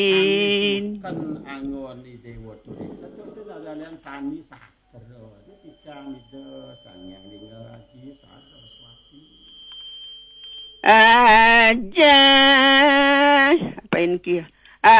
kan angon ide wotu desa terus dalam sani sastra picang ide sang yang dingeraji Saraswati aja apa ini kia